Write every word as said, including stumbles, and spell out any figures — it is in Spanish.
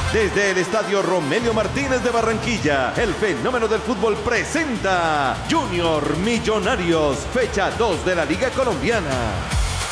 Desde el Estadio Romelio Martínez de Barranquilla, el fenómeno del fútbol presenta Junior Millonarios, fecha dos de la Liga Colombiana.